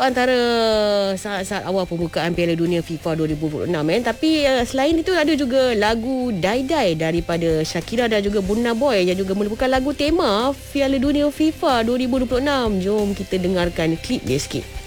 antara saat-saat awal pembukaan Piala Dunia FIFA 2026 Tapi selain itu ada juga lagu Die Die daripada Shakira dan juga Burna Boy yang juga merupakan lagu tema Piala Dunia FIFA 2026. Jom kita dengarkan klip dia sikit.